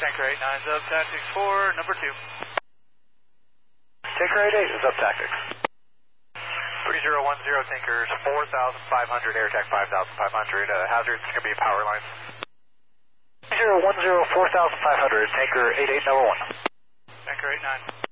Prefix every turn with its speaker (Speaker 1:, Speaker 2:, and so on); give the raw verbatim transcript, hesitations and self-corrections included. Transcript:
Speaker 1: Tanker eight nine, Zub Tactics four, number two.
Speaker 2: Tanker eight eight, Zub Tactics.
Speaker 1: three zero one zero, Tankers four thousand five hundred, AirTac five thousand five hundred, uh, hazards going to be power lines.
Speaker 2: three zero one zero, four thousand five hundred, Tanker eight eight, number one.
Speaker 1: Tanker eight nine.